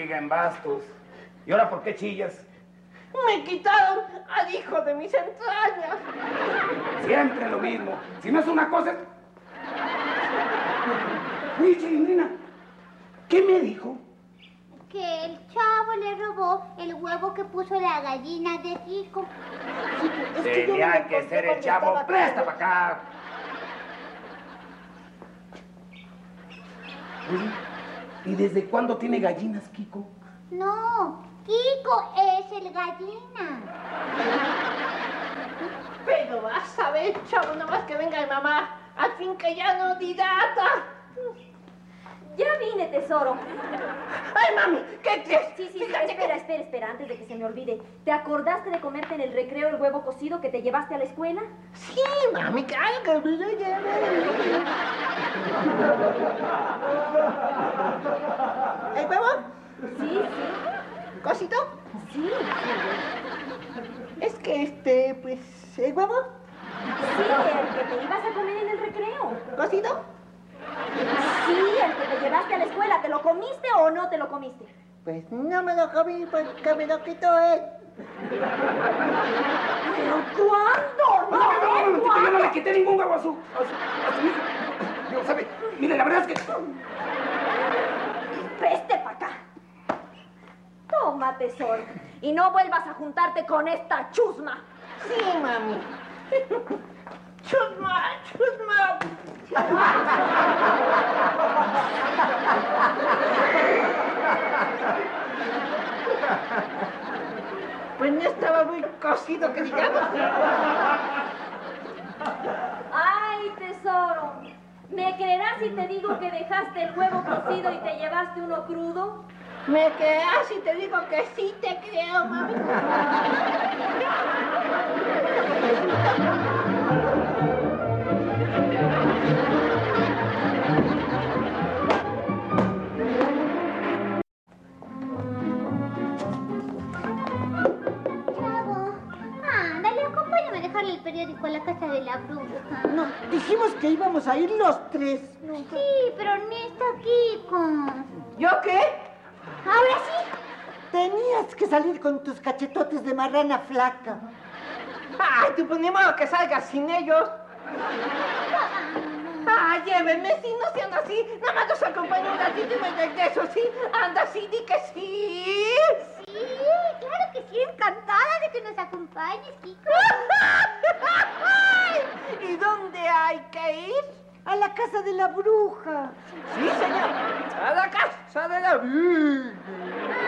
amiga en Bastos. ¿Y ahora por qué chillas? Me quitaron al hijo de mis entrañas. Siempre lo mismo. Si no es una cosa... Oye, Chilindrina, ¿qué me dijo? Que el chavo le robó el huevo que puso la gallina de Rico. Sí, es que Tenía que ser el chavo. Presta para acá. Oye, ¿y desde cuándo tiene gallinas, Kiko? No, Kiko es el gallina. Pero vas a ver, chavo, nomás que venga mi mamá. Al fin que ya no dilata. Ya vine, tesoro. Ay, mami, ¿qué crees? Sí, espera, antes de que se me olvide. ¿Te acordaste de comerte en el recreo el huevo cocido que te llevaste a la escuela? Sí, mami, claro que me lo llevé. ¿El huevo? Sí. ¿Cosito? Sí. Es que, pues, ¿el huevo? Sí, el que te ibas a comer en el recreo. ¿Cosito? Sí, el que te llevaste a la escuela. ¿Te lo comiste o no te lo comiste? Pues no me lo comí porque me lo quitó él. ¿Pero cuándo? No, yo no le quité ningún huevo a su hijo. Dios, ¿sabe? Mire, la verdad es que... Preste para acá. Toma, tesoro. Y no vuelvas a juntarte con esta chusma. Sí, mami. Chusma. Pues no estaba muy cocido, que digamos. Ay, tesoro. ¿Me creerás si te digo que dejaste el huevo cocido y te llevaste uno crudo? ¿Me creas si te digo que sí te creo, mami? Chavo, ándale, acompáñame a dejarle el periódico a la casa de la bruja. No, dijimos que íbamos a ir los tres. Sí, pero ni está Kiko. ¿Yo qué? Ahora sí. Tenías que salir con tus cachetotes de marrana flaca. Ay, tú pues ni modo que salgas sin ellos. Ay, llévenme, si no sean así. Nada más los acompaño un ratito y me regreso, ¿sí? Anda, sí, di que sí. Sí, claro que sí, encantada de que nos acompañes, Kiko. ¿Y dónde hay que ir? A la casa de la bruja. Sí, señor. A la casa de la Virgen.